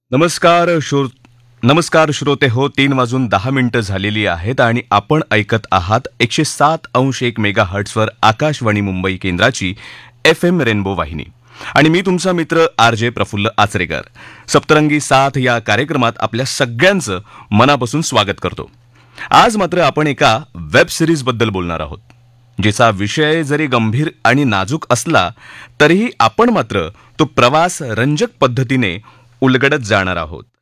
नमस्कार श्रोते हो, 3:10 झालेली आहेत आणि आपण ऐकत आहात 107.1 मेगाहर्ट्झवर आकाशवाणी मुंबई केंद्राची FM रेनबो वाहिनी. आणि मी तुमचा मित्र RJ प्रफुल्ल आचरेकर. सप्तरंगी साथ या कार्यक्रमात आपल्या सगळ्यांचं मनापासून स्वागत करतो. आज मात्र आपण एका वेब सिरीजबद्दल बोलणार आहोत, जिचा विषय जरी गंभीर आणि नाजूक असला तरीही आपण मात्र तो प्रवास रंजक पद्धतीने उलगडत जाणार आहोत.